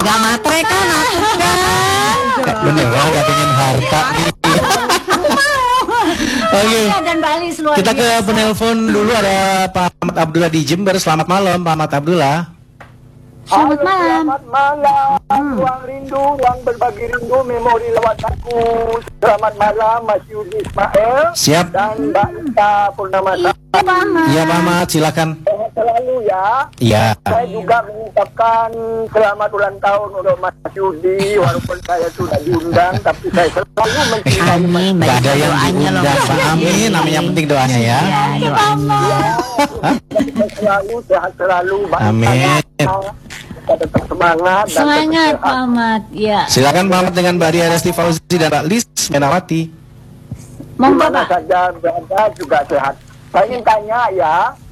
Gak matre kan aku kan. Beneran gak pengen harta nih. Oke. Dan Bali luar Kita ke biasa. penelpon dulu, ada Pak Ahmad Abdullah di Jember. Selamat malam Pak Ahmad Abdullah. Selamat malam. Selamat malam, ruang rindu, ruang berbagi rindu, memori lewat aku. Selamat malam, Mas Yudi Ismail. Siap. Dan Mbak Ita Purnamasa. Iya Pak Ahmad, silakan. Sehat selalu ya. Iya. Saya juga mengucapkan selamat ulang tahun untuk Mas Yudi. Walaupun saya sudah diundang, tapi saya selalu mencintai Mas. Amin. Gak ada yang Doanya loh. diundang Pak. Amin. Namanya penting doanya ya. Ya, doanya. Sehat selalu, sehat selalu. Amin. Kita tetap semangat. dan Semangat tetap Pak sehat. Ahmad. Ya. Silakan Pak Ahmad dengan Mbak Dia Resti Fauzi dan Mbak Lis Menawati. Monggo Dimana Pak. saja berada juga sehat. Saya ingin tanya ya,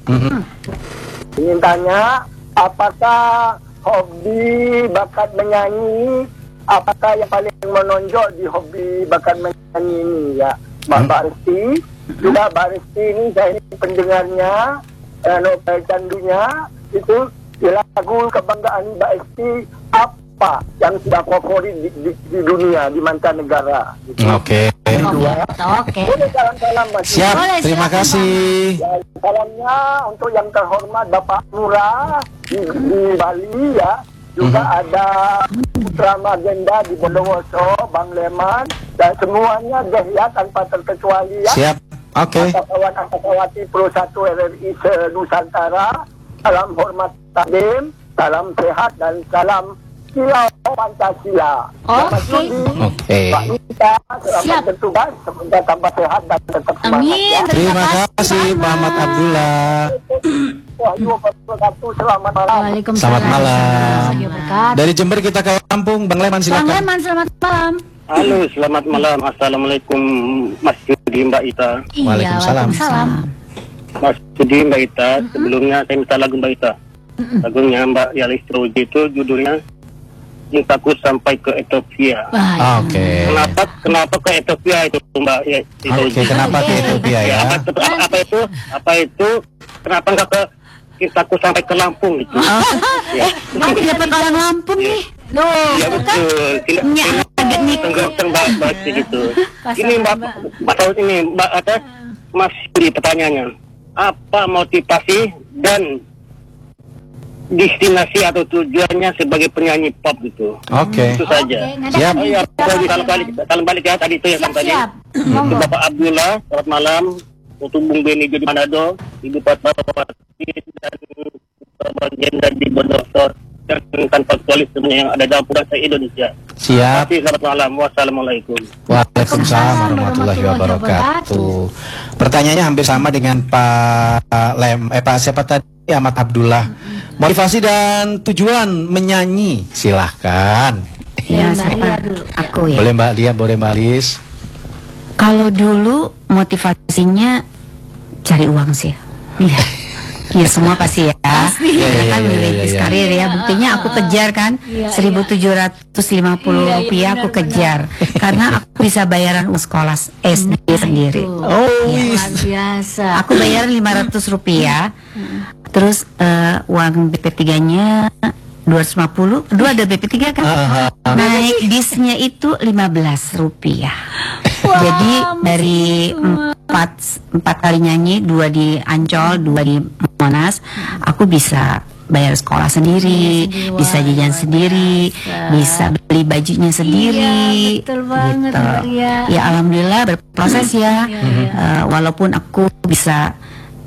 ingin tanya, apakah hobi bakat menyanyi, apakah yang paling menonjol di hobi bakat menyanyi ini ya, Mbak Resti? Juga Mbak Resti ini, saya ini pendengarnya, novel candunya, itu lagu kebanggaan Mbak Resti apa yang sudah favorit di dunia, di mancanegara? Gitu. Oke. Oke. Boleh salam-salam Mas. Siap. Boleh, Terima silakan, kasih. Ya, salamnya untuk yang terhormat Bapak Nura di Bali ya. Juga ada Putra Magenda di Bondowoso, Bang Leman, dan semuanya ya tanpa terkecuali ya. Siap. Oke. Angkatawati Pro 1 RRI se-Nusantara. Salam hormat takdim, salam sehat dan salam Silau Pancasila. Oke. Oke. Pak Nita, selamat Siap. bertugas, semoga tambah sehat dan tetap semangat Amin. ya. Terima kasih Pak Ahmad Abdullah. Wahyu wabarakatuh, selamat malam. Waalaikumsalam. Selamat malam. Warahmatullahi wabarakatuh. Dari Jember kita ke Lampung, Bang Leman Bang silakan. Leman, selamat malam. Halo, selamat malam. Assalamualaikum Mas Yudi, Mbak Ita. Iya, Waalaikumsalam. Waalaikumsalam. Mas Yudi, Mbak Ita, sebelumnya saya minta lagu Mbak Ita. Lagunya Mbak Yalis Troji itu judulnya Cintaku Sampai ke Ethiopia. Wah, Oke. Kenapa ke Ethiopia itu Mbak Oke, kenapa ke Ethiopia ya? Apa itu? Kenapa nggak ke Cintaku Sampai ke Lampung gitu? Ya. Nanti dapat orang Lampung nih. loh, Ya betul. Agak nih. Tenggorokan bahas gitu. Pasal Ini Mbak Saud ini Mbak ada Mas Yudi pertanyaannya. Apa motivasi dan destinasi atau tujuannya sebagai penyanyi pop gitu? Oke. Itu saja. nanti Siap. Oh, ya, salam balik ya tadi itu ya Siap, tadi. siap. Untuk Monggo. Bapak Abdullah, selamat malam. Untuk Bung Beni di Manado, Ibu Fatmawati dan Bapak Jenderal di Bondowoso dan kantor polis semuanya yang ada dalam Pulau Indonesia. Siap. Terima kasih, selamat malam. Wassalamualaikum. Waalaikumsalam warahmatullahi wabarakatuh. Pertanyaannya hampir sama dengan Pak siapa tadi? Ahmad Abdullah. Motivasi dan tujuan menyanyi, silahkan. Ya, Mbak Lia siapa? dulu. Aku ya. Boleh Mbak Lia, boleh Mbak Lis. Kalau dulu motivasinya cari uang sih. Iya. Iya semua pasti ya. Iya, iya, Kan iya, merintis iya, iya. karir ya. Buktinya aku kejar kan. Iya, 1.750 Iya, rupiah aku benar, kejar. Karena aku bisa bayaran sekolah SD sendiri. Oh, Luar biasa. Aku bayaran 500 rupiah. Terus uang BP3-nya 250. Dua ada BP3 kan. Naik disnya itu 15 rupiah. Jadi dari empat kali nyanyi, 2 di Ancol, 2 di Monas, aku bisa bayar sekolah sendiri, sendiri. bisa Wah, jajan luar sendiri, biasa. bisa beli bajunya sendiri. Iya, betul banget, gitu. Mbak Lia. Ya alhamdulillah berproses ya. Iya. Walaupun aku bisa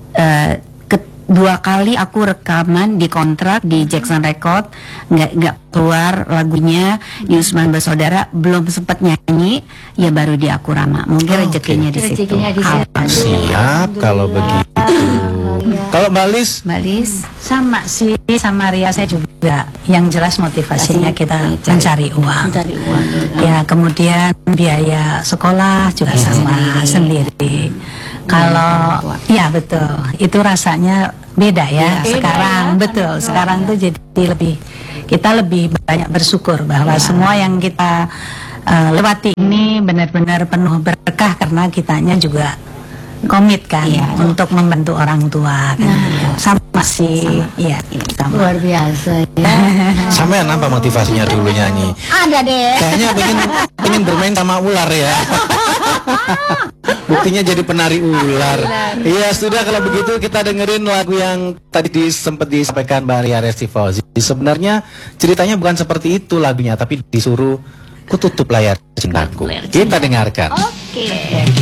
2 kali aku rekaman di kontrak di Jackson Record, nggak keluar lagunya di Usman Bersaudara, belum sempat nyanyi, ya baru di Akurama. Mungkin rezekinya di situ. Rezekinya di situ. Alhamdulillah. Siap kalau begitu. Kalau Mbak Lis, Mbak Lis, Sama sih, sama Ria saya juga. Yang jelas motivasinya kita mencari uang. Mencari uang. Ya, kemudian biaya sekolah juga sama sendiri. Kalau ya betul, itu rasanya beda ya sekarang. Betul, sekarang tuh jadi kita lebih banyak bersyukur bahwa semua yang kita lewati ini benar-benar penuh berkah karena kitanya juga komit kan Iya. untuk membantu orang tua kan. Sama sih, iya sama. Luar biasa ya. Sampean apa motivasinya dulu nyanyi? Ada deh. Kayaknya pengen bermain sama ular ya. Buktinya jadi penari ular. Iya, sudah kalau begitu kita dengerin lagu yang tadi sempat disampaikan Mbak Ria Resti Fauzi. Sebenarnya ceritanya bukan seperti itu lagunya, tapi disuruh ku tutup layar cintaku. Kita dengarkan. Oke.